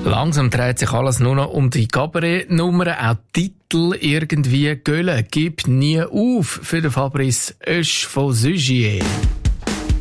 Langsam dreht sich alles nur noch um die Cabaret-Nummern, auch Titel irgendwie Gölle. Gib nie auf für den Fabrice Oesch von Sugier.